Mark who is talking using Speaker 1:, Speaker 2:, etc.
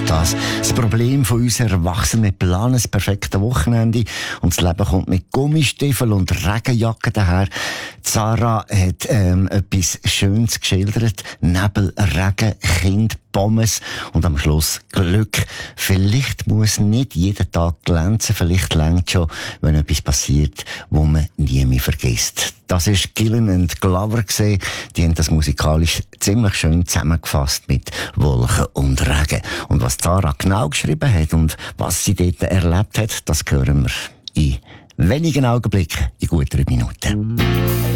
Speaker 1: Das Problem von uns Erwachsenen planen das perfekte Wochenende und das Leben kommt mit Gummistiefeln und Regenjacke daher. Sarah hat etwas Schönes geschildert. Nebel, Regen, Kind, Pommes und am Schluss Glück. Vielleicht muss nicht jeden Tag glänzen, vielleicht reicht schon, wenn etwas passiert, wo man nie mehr vergisst. Das ist Gillen and Glover gesehen. Die haben das musikalisch ziemlich schön zusammengefasst mit Wolken und Regen. Und was Sarah genau geschrieben hat und was sie dort erlebt hat, das hören wir in wenigen Augenblicken, in guten Minuten.